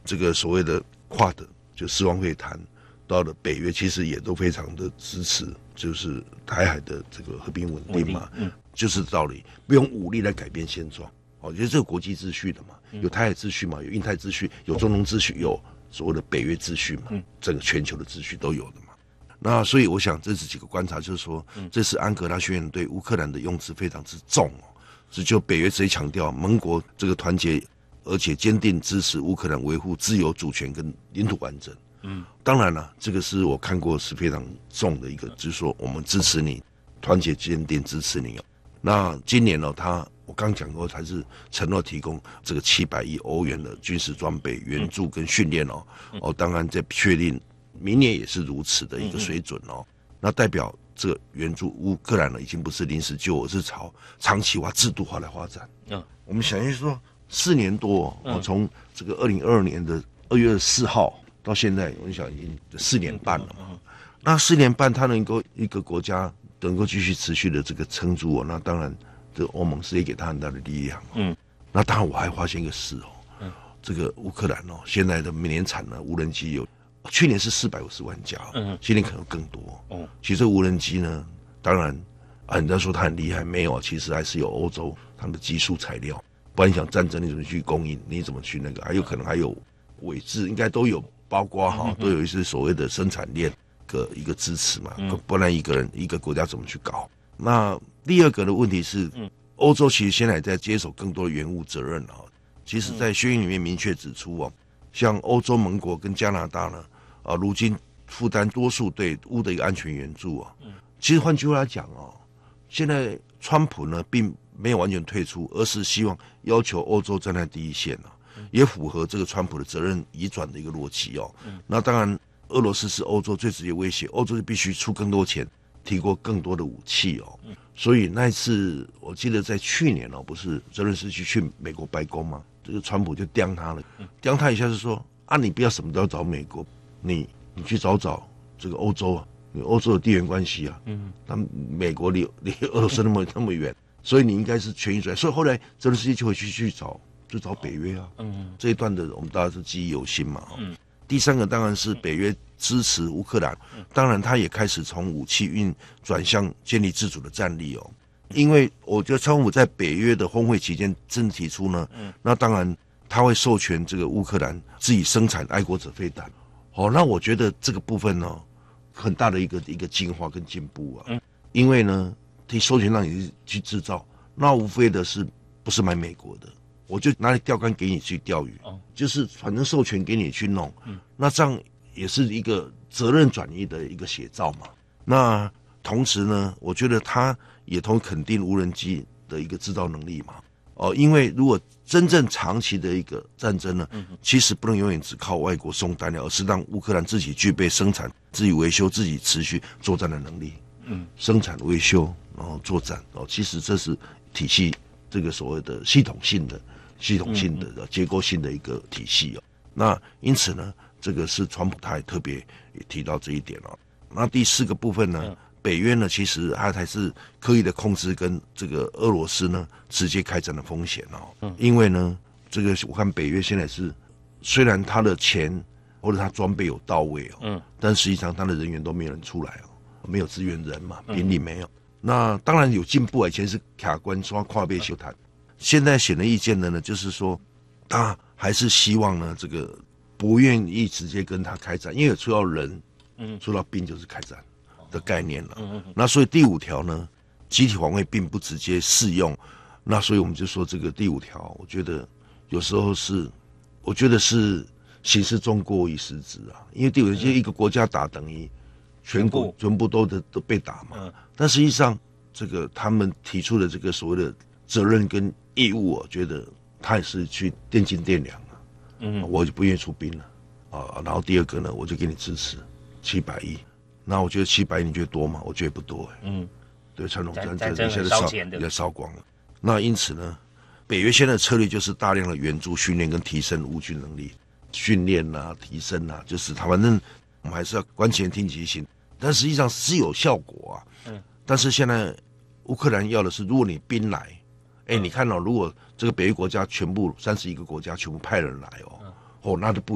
这个所谓的QUAD就四方会谈，到了北约其实也都非常的支持，就是台海的这个和平稳定嘛，就是道理，不用武力来改变现状。哦，就是这个国际秩序的嘛，有台海秩序嘛，有印太秩序，有中东秩序，有所谓的北约秩序嘛，整个全球的秩序都有的嘛。那所以我想这是几个观察，就是说，这次安哥拉宣言对乌克兰的用词非常之重哦，是就北约直接强调盟国这个团结，而且坚定支持乌克兰维护自由主权跟领土完整。当然了，这个是我看过是非常重的一个，就是说我们支持你，团结坚定支持你哦。那今年呢，我刚讲过，还是承诺提供这个700亿欧元的军事装备援助跟训练哦。当然在确定明年也是如此的一个水准哦。那代表这个援助乌克兰呢，已经不是临时救火，是朝长期化、制度化来发展。我们想一说，4年多从这个2022年的2月24号到现在，我想已经4年半了嘛。那4年半，它能够一个国家能够继续持续的这个撑住那当然，这个欧盟是也给他很大的力量。那当然我还发现一个事这个乌克兰现在的每年产的无人机有。去年是450万架，今年可能更多。其实这无人机呢，当然人家说它很厉害，没有，其实还是有欧洲他们的技术材料。不然你想战争你怎么去供应？你怎么去那个？还有可能还有伪制，应该都有，包括都有一些所谓的生产链的一个支持嘛。不然一个国家怎么去搞？那第二个的问题是，欧洲其实现在在接手更多的援乌责任其实，在宣言里面明确指出像欧洲盟国跟加拿大呢。如今负担多数对乌的一个安全援助其实换句话来讲现在川普呢并没有完全退出，而是希望要求欧洲站在第一线也符合这个川普的责任移转的一个逻辑那当然，俄罗斯是欧洲最直接威胁，欧洲就必须出更多钱，提供更多的武器所以那一次我记得在去年不是泽连斯基去美国白宫吗？这个川普就刁他了，刁他一下是说你不要什么都要找美国。你去找这个欧洲你欧洲的地缘关系那美国离俄罗斯那么远，所以你应该是全意出来。所以后来泽连斯基就会去找北约这一段的我们大家是记忆犹新嘛第三个当然是北约支持乌克兰，当然他也开始从武器运转向建立自主的战力因为我觉得川普在北约的峰会期间正提出呢，那当然他会授权这个乌克兰自己生产爱国者飞弹。那我觉得这个部分很大的一个进化跟进步因为呢，可以授权让你去制造，那无非的是不是买美国的，我就拿钓竿给你去钓鱼，就是反正授权给你去弄，那这样也是一个责任转移的一个写照嘛。那同时呢，我觉得他也肯定无人机的一个制造能力嘛。因为如果真正长期的一个战争呢，其实不能永远只靠外国送弹药，而是让乌克兰自己具备生产、自己维修、自己持续作战的能力。生产、维修，然后作战其实这是体系这个所谓的系统性的结构性的一个体系那因此呢，这个是川普他也特别也提到这一点那第4个部分呢？北约呢，其实它还是刻意的控制跟这个俄罗斯呢直接开战的风险因为呢，这个我看北约现在是虽然他的钱或者他装备有到位但实际上他的人员都没有人出来没有支援人嘛，兵力没有。那当然有进步以前是卡关刷跨背修谈，现在显而易见的呢，就是说他还是希望呢这个不愿意直接跟他开战，因为出到人，出到兵就是开战的概念了。那所以第5条呢，集体防卫并不直接适用。那所以我们就说这个第5条，我觉得有时候是，我觉得是形式中过于实质因为第5条就一个国家打等于全国全部都被打嘛。但实际上这个他们提出的这个所谓的责任跟义务，我觉得他也是去电斤电两我就不愿意出兵了然后第2个呢，我就给你支持700亿。那我觉得700亿你觉得多吗？我觉得不多对，传统战争现在也烧光了。那因此呢，北约现在的策略就是大量的援助、训练跟提升乌军能力，训练提升就是他反正我们还是要观前听其行，但实际上是有效果但是现在乌克兰要的是，如果你兵来，你看如果这个北约国家全部31个国家全部派人来那就不